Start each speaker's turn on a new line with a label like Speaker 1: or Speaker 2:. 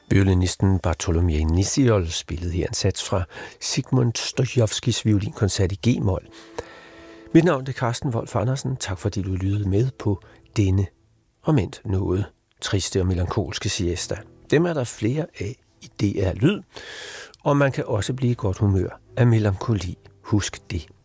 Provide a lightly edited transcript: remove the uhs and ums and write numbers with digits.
Speaker 1: Violinisten Bartolomej Nisiol spillede her en sats fra Sigmund Stojowskis violinkoncert i G-mol. Mit navn er Carsten Wolf Andersen. Tak fordi du lyttede med på denne, omend noget triste og melankolske siesta. Dem er der flere af i DR Lyd, og man kan også blive i godt humør af melankoli. Husk det.